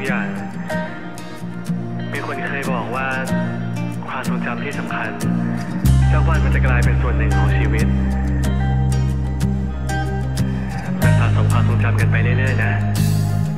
อย่างมีคนเคยบอกว่าความทรงจำที่สำคัญสักวันมันจะกลายเป็นส่วนหนึ่งของชีวิตแต่สะสมความทรงจำกันไปเรื่อยๆนะ